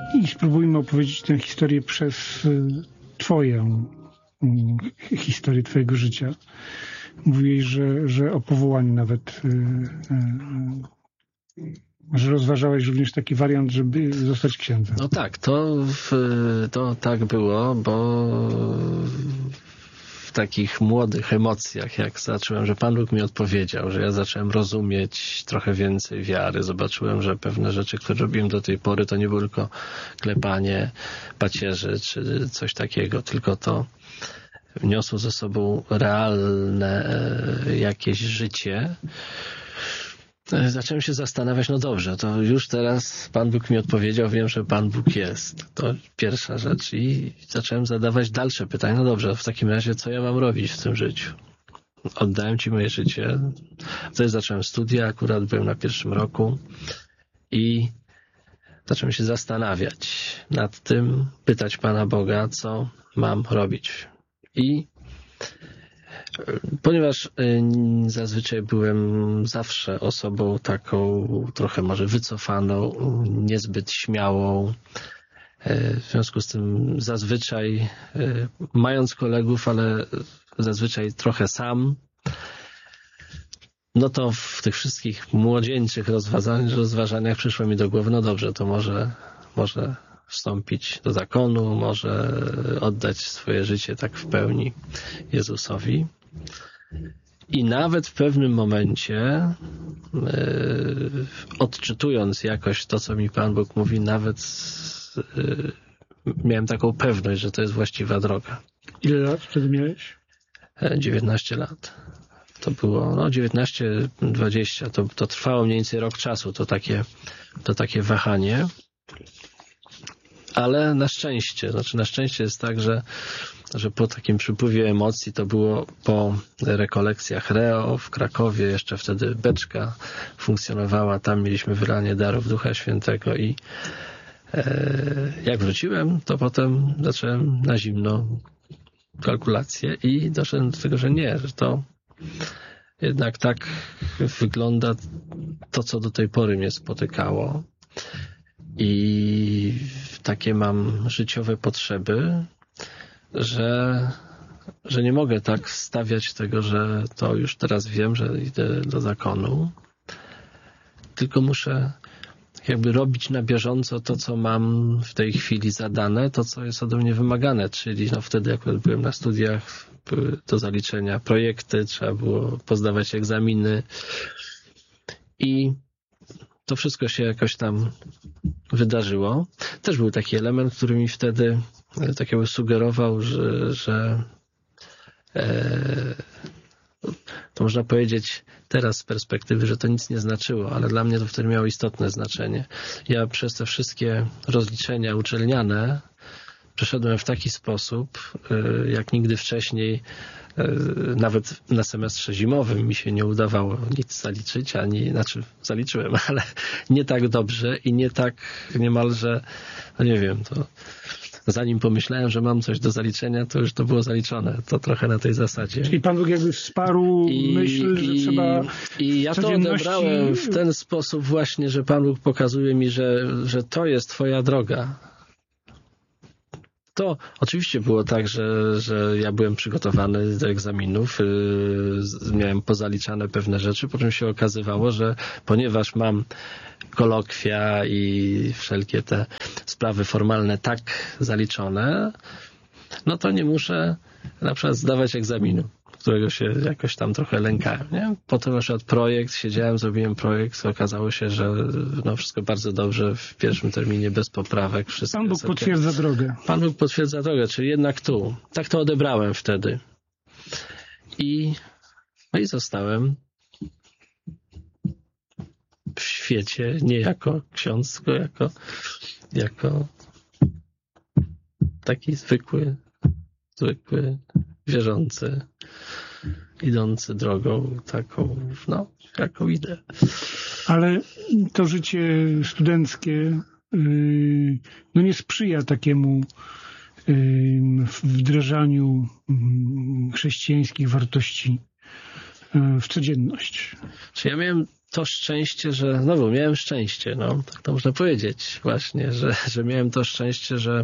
I spróbujmy opowiedzieć tę historię przez twoją historię twojego życia. Mówiłeś, że o powołaniu nawet, że rozważałeś również taki wariant, żeby zostać księdzem. No tak, to tak było, bo w takich młodych emocjach, jak zacząłem, że Pan Bóg mi odpowiedział, że ja zacząłem rozumieć trochę więcej wiary, zobaczyłem, że pewne rzeczy, które robiłem do tej pory, to nie było tylko klepanie pacierzy czy coś takiego, tylko to niosło ze sobą realne jakieś życie. Zacząłem się zastanawiać, no dobrze, to już teraz Pan Bóg mi odpowiedział, wiem, że Pan Bóg jest. To pierwsza rzecz. I zacząłem zadawać dalsze pytania. No dobrze, w takim razie co ja mam robić w tym życiu? Oddałem Ci moje życie. Wtedy zacząłem studia, akurat byłem na 1. roku i zacząłem się zastanawiać nad tym, pytać Pana Boga, co mam robić. I ponieważ zazwyczaj byłem zawsze osobą taką trochę może wycofaną, niezbyt śmiałą, w związku z tym zazwyczaj mając kolegów, ale zazwyczaj trochę sam, no to w tych wszystkich młodzieńczych rozważaniach przyszło mi do głowy, no dobrze, to może wstąpić do zakonu, może oddać swoje życie tak w pełni Jezusowi. I nawet w pewnym momencie, odczytując jakoś to, co mi Pan Bóg mówi, nawet miałem taką pewność, że to jest właściwa droga. Ile lat wtedy miałeś? 19 lat. To było, 19-20, to trwało mniej więcej rok czasu, to takie wahanie. Ale na szczęście jest tak, że po takim przypływie emocji, to było po rekolekcjach REO w Krakowie, jeszcze wtedy beczka funkcjonowała, tam mieliśmy wylanie darów Ducha Świętego i jak wróciłem, to potem zacząłem na zimno kalkulacje i doszedłem do tego, że nie, że to jednak tak wygląda to, co do tej pory mnie spotykało. I takie mam życiowe potrzeby, że nie mogę tak stawiać tego, że to już teraz wiem, że idę do zakonu, tylko muszę jakby robić na bieżąco to, co mam w tej chwili zadane, to, co jest ode mnie wymagane, czyli wtedy jak byłem na studiach, były do zaliczenia projekty, trzeba było pozdawać egzaminy i to wszystko się jakoś tam wydarzyło. Też był taki element, który mi wtedy tak jakby sugerował, że to można powiedzieć teraz z perspektywy, że to nic nie znaczyło, ale dla mnie to wtedy miało istotne znaczenie. Ja przez te wszystkie rozliczenia uczelniane przeszedłem w taki sposób, jak nigdy wcześniej. Nawet na semestrze zimowym mi się nie udawało nic zaliczyć, zaliczyłem, ale nie tak dobrze i nie tak niemalże, nie wiem, to zanim pomyślałem, że mam coś do zaliczenia, to już to było zaliczone. To trochę na tej zasadzie. Czyli Pan Bóg jakby wsparł myśl, że trzeba I ja to odebrałem w ten sposób właśnie, że Pan Bóg pokazuje mi, że to jest Twoja droga. To oczywiście było tak, że ja byłem przygotowany do egzaminów, miałem pozaliczane pewne rzeczy, po czym się okazywało, że ponieważ mam kolokwia i wszelkie te sprawy formalne tak zaliczone, no to nie muszę na przykład zdawać egzaminu, którego się jakoś tam trochę lękałem. Nie? Potem na przykład projekt, zrobiłem projekt, okazało się, że wszystko bardzo dobrze, w pierwszym terminie bez poprawek. Pan Bóg potwierdza drogę. Pan Bóg potwierdza drogę, czyli jednak tu. Tak to odebrałem wtedy. I zostałem w świecie, nie jako ksiądz, tylko jako taki zwykły, wierzący, idący drogą taką, jaką idę. Ale to życie studenckie nie sprzyja takiemu wdrażaniu chrześcijańskich wartości w codzienność. Czy ja miałem to szczęście, że znowu miałem szczęście, no, tak to można powiedzieć właśnie, że miałem to szczęście, że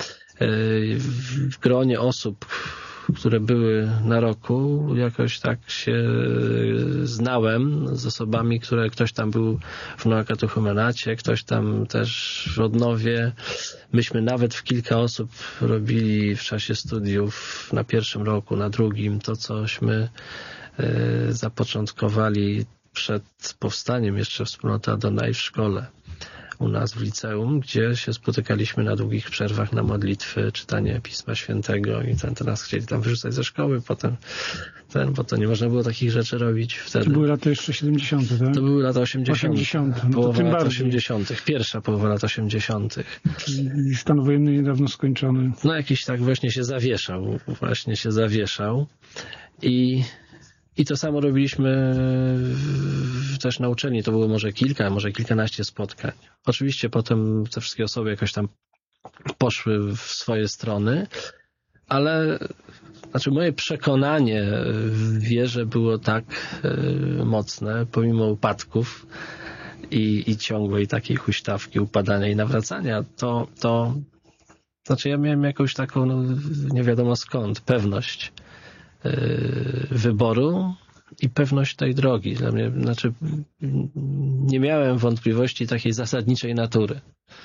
w gronie osób, które były na roku, jakoś tak się znałem z osobami, które ktoś tam był w Noakatechumenacie, ktoś tam też w Rodnowie. Myśmy nawet w kilka osób robili w czasie studiów na pierwszym roku, na drugim, to cośmy zapoczątkowali przed powstaniem jeszcze wspólnota Adonai w szkole u nas w liceum, gdzie się spotykaliśmy na długich przerwach na modlitwy, czytanie Pisma Świętego i to nas chcieli tam wyrzucać ze szkoły, potem bo to nie można było takich rzeczy robić wtedy. To były lata jeszcze 70., tak? To były lata 80. Połowa lat 80. Pierwsza połowa lat 80. I stan wojenny niedawno skończony. No jakiś tak właśnie się zawieszał. I to samo robiliśmy też na uczelni. To było może kilkanaście spotkań. Oczywiście potem te wszystkie osoby jakoś tam poszły w swoje strony, ale moje przekonanie w wierze było tak mocne, pomimo upadków i ciągłej takiej huśtawki, upadania i nawracania, to ja miałem jakąś taką, nie wiadomo skąd, pewność wyboru i pewność tej drogi. Dla mnie, nie miałem wątpliwości takiej zasadniczej natury.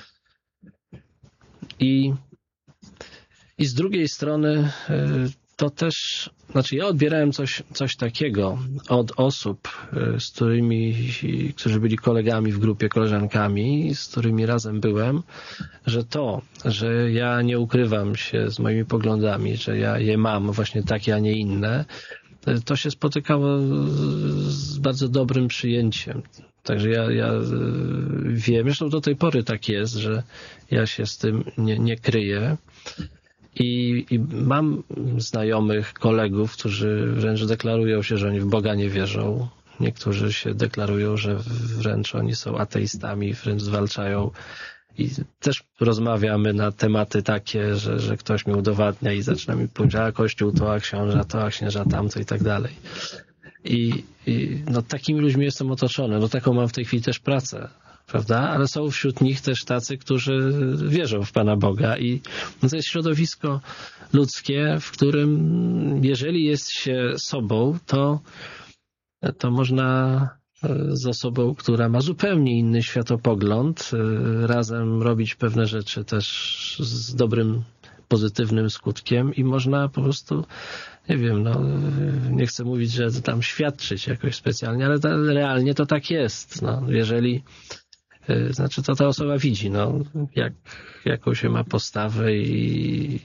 I z drugiej strony to też, ja odbierałem coś takiego od osób, którzy byli kolegami w grupie, koleżankami, z którymi razem byłem, że ja nie ukrywam się z moimi poglądami, że ja je mam właśnie takie, a nie inne, to się spotykało z bardzo dobrym przyjęciem. Także ja wiem, zresztą do tej pory tak jest, że ja się z tym nie kryję. I mam znajomych, kolegów, którzy wręcz deklarują się, że oni w Boga nie wierzą. Niektórzy się deklarują, że wręcz oni są ateistami, wręcz zwalczają. I też rozmawiamy na tematy takie, że ktoś mi udowadnia i zaczyna mi powiedzieć, a Kościół to, a książę to, a księża tamto i tak dalej. I takimi ludźmi jestem otoczony. Taką mam w tej chwili też pracę. Prawda? Ale są wśród nich też tacy, którzy wierzą w Pana Boga i to jest środowisko ludzkie, w którym jeżeli jest się sobą, to można z osobą, która ma zupełnie inny światopogląd, razem robić pewne rzeczy też z dobrym, pozytywnym skutkiem i można po prostu, nie wiem, nie chcę mówić, że tam świadczyć jakoś specjalnie, ale realnie to tak jest. Jeżeli to ta osoba widzi, jaką się ma postawę i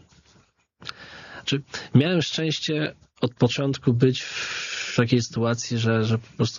miałem szczęście od początku być w takiej sytuacji, że po prostu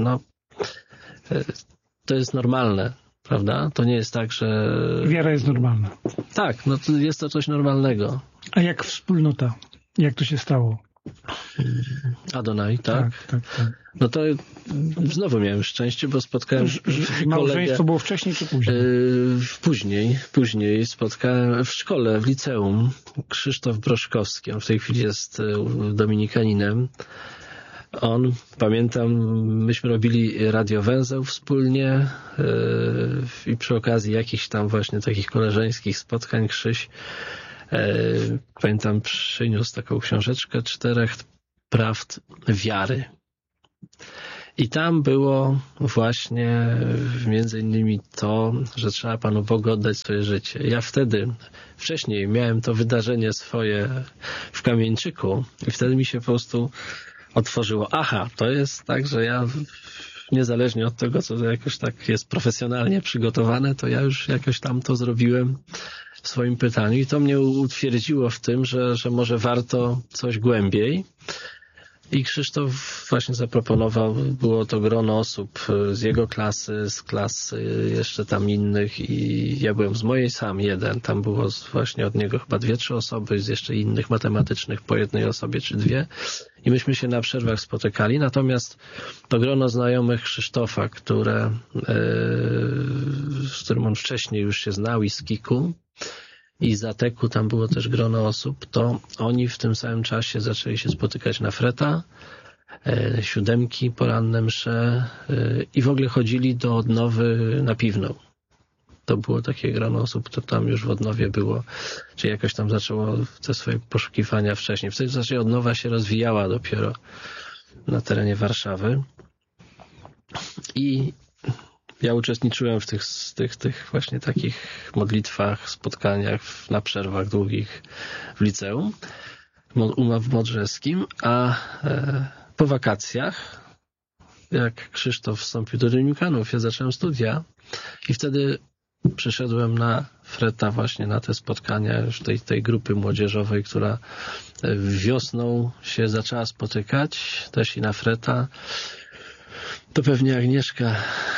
to jest normalne, prawda? To nie jest tak, że... Wiara jest normalna. Tak, to jest to coś normalnego. A jak wspólnota? Jak to się stało? Adonai, tak? Tak. To znowu miałem szczęście, bo spotkałem Małżeństwo było wcześniej czy później? Później spotkałem w szkole, w liceum, Krzysztof Broszkowski. On w tej chwili jest dominikaninem. Pamiętam, myśmy robili radiowęzeł wspólnie i przy okazji jakichś tam właśnie takich koleżeńskich spotkań Krzyś, pamiętam, przyniósł taką książeczkę 4 prawd wiary. I tam było właśnie między innymi to, że trzeba Panu Bogu oddać swoje życie. Ja wcześniej miałem to wydarzenie swoje w Kamieńczyku i wtedy mi się po prostu otworzyło. Aha, to jest tak, że ja niezależnie od tego, co jakoś tak jest profesjonalnie przygotowane, to ja już jakoś tam to zrobiłem w swoim pytaniu i to mnie utwierdziło w tym, że może warto coś głębiej. I Krzysztof właśnie zaproponował, było to grono osób z jego klasy, z klas jeszcze tam innych i ja byłem z mojej sam jeden. Tam było właśnie od niego chyba 2-3 osoby, z jeszcze innych matematycznych po jednej osobie czy 2. I myśmy się na przerwach spotykali. Natomiast to grono znajomych Krzysztofa, z którym on wcześniej już się znał i z KIK-u, i z ATEK-u tam było też grono osób, to oni w tym samym czasie zaczęli się spotykać na Freta siódemki, poranne msze i w ogóle chodzili do Odnowy na Piwną. To było takie grono osób, to tam już w Odnowie było, czyli jakoś tam zaczęło te swoje poszukiwania wcześniej. W zasadzie Odnowa się rozwijała dopiero na terenie Warszawy i ja uczestniczyłem w tych właśnie takich modlitwach, spotkaniach na przerwach długich w liceum w Modrzewskim, a po wakacjach, jak Krzysztof wstąpił do Dominikanów, ja zacząłem studia i wtedy przyszedłem na Freta właśnie na te spotkania już tej grupy młodzieżowej, która wiosną się zaczęła spotykać, też i na Freta. To pewnie Agnieszka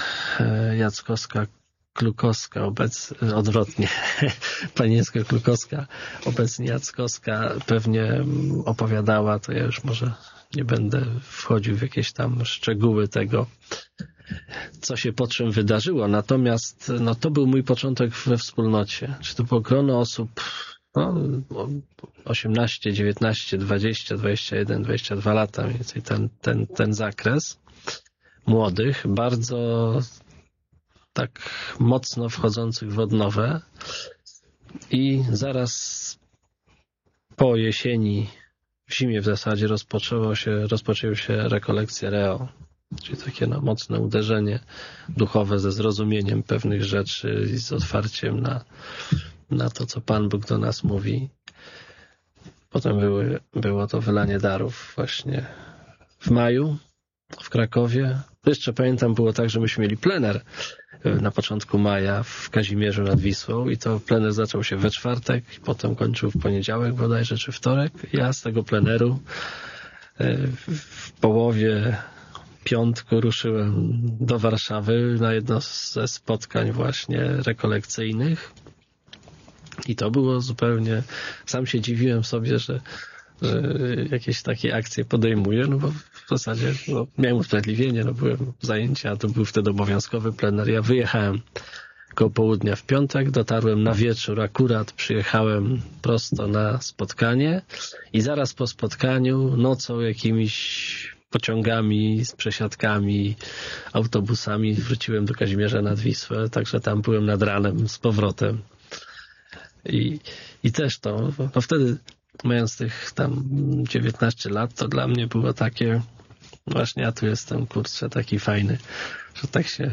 Jackowska-Klukowska, odwrotnie, Panienska Klukowska, obecnie Jackowska, pewnie opowiadała, to ja już może nie będę wchodził w jakieś tam szczegóły tego, co się po czym wydarzyło. Natomiast to był mój początek we wspólnocie. Czy to było grono osób 18, 19, 20, 21, 22 lata, mniej więcej ten zakres młodych, bardzo tak mocno wchodzących w odnowę i zaraz po jesieni, w zimie w zasadzie rozpoczęły się rekolekcje Reo, czyli takie mocne uderzenie duchowe ze zrozumieniem pewnych rzeczy i z otwarciem na to, co Pan Bóg do nas mówi. Potem było to wylanie darów właśnie w maju w Krakowie. Jeszcze pamiętam, było tak, że myśmy mieli plener na początku maja w Kazimierzu nad Wisłą i to plener zaczął się we czwartek i potem kończył w poniedziałek bodajże, czy wtorek. Ja z tego pleneru w połowie piątku ruszyłem do Warszawy na jedno ze spotkań właśnie rekolekcyjnych i to było zupełnie, sam się dziwiłem sobie, że jakieś takie akcje podejmuję, no bo w zasadzie miałem usprawiedliwienie, byłem zajęcia, to był wtedy obowiązkowy plener. Ja wyjechałem koło południa w piątek, dotarłem na wieczór, akurat przyjechałem prosto na spotkanie i zaraz po spotkaniu nocą jakimiś pociągami, z przesiadkami, autobusami wróciłem do Kazimierza nad Wisłę, także tam byłem nad ranem z powrotem. I też to, wtedy mając tych tam 19 lat, to dla mnie było takie, właśnie ja tu jestem, kurczę, taki fajny, że tak się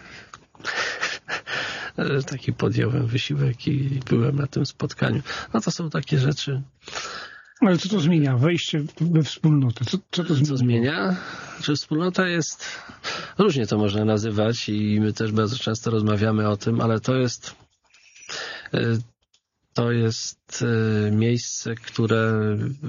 taki podjąłem wysiłek i byłem na tym spotkaniu. No to są takie rzeczy. Ale co to zmienia? Wejście we wspólnotę. Co to zmienia? Co zmienia? Że wspólnota jest, różnie to można nazywać i my też bardzo często rozmawiamy o tym, ale to jest miejsce, które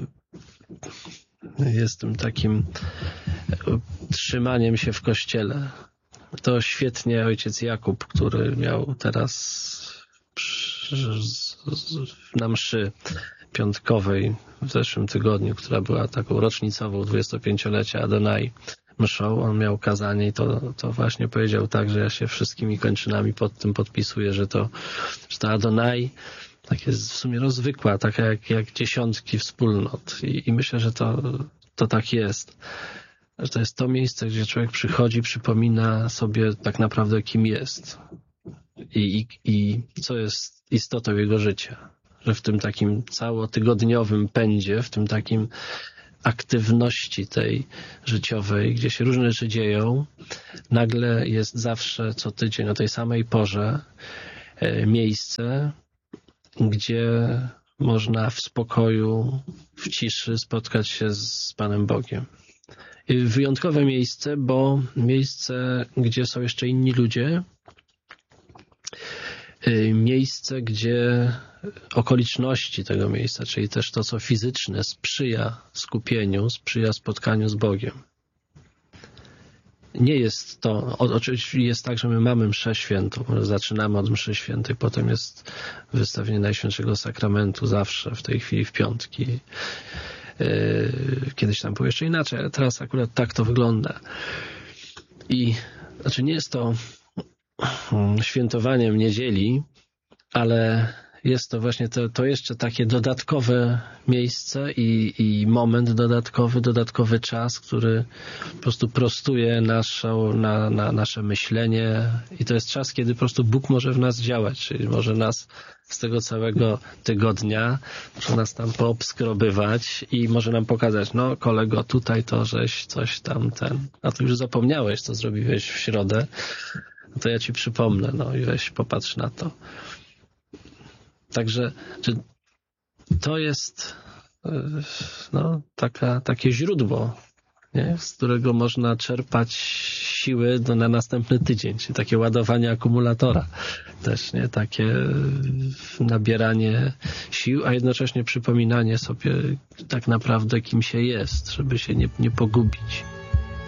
jest tym takim trzymaniem się w kościele. To świetnie ojciec Jakub, który miał teraz na mszy piątkowej w zeszłym tygodniu, która była taką rocznicową 25-lecia Adonai mszą, on miał kazanie i to właśnie powiedział tak, że ja się wszystkimi kończynami pod tym podpisuję, że to Adonai tak jest w sumie rozwykła, taka jak dziesiątki wspólnot i myślę, że to tak jest. Że to jest to miejsce, gdzie człowiek przychodzi, przypomina sobie tak naprawdę, kim jest i co jest istotą jego życia. Że w tym takim całotygodniowym pędzie, w tym takim aktywności tej życiowej, gdzie się różne rzeczy dzieją, nagle jest zawsze co tydzień o tej samej porze miejsce, gdzie można w spokoju, w ciszy spotkać się z Panem Bogiem. Wyjątkowe miejsce, bo miejsce, gdzie są jeszcze inni ludzie, miejsce, gdzie okoliczności tego miejsca, czyli też to, co fizyczne, sprzyja skupieniu, sprzyja spotkaniu z Bogiem. Nie jest to, oczywiście jest tak, że my mamy mszę świętą, zaczynamy od mszy świętej, potem jest wystawienie Najświętszego Sakramentu zawsze, w tej chwili w piątki. Kiedyś tam było jeszcze inaczej, ale teraz akurat tak to wygląda. I nie jest to świętowaniem niedzieli, ale jest to właśnie to jeszcze takie dodatkowe miejsce i moment dodatkowy czas, który po prostu prostuje nasze myślenie i to jest czas, kiedy po prostu Bóg może w nas działać, czyli może nas z tego całego tygodnia, może nas tam poobskrobywać i może nam pokazać, no kolego, tutaj to żeś coś tam a to już zapomniałeś, co zrobiłeś w środę, to ja ci przypomnę, no i weź popatrz na to. Także to jest takie źródło, nie? Z którego można czerpać siły na następny tydzień, czyli takie ładowanie akumulatora też, nie? Takie nabieranie sił, a jednocześnie przypominanie sobie tak naprawdę, kim się jest, żeby się nie pogubić.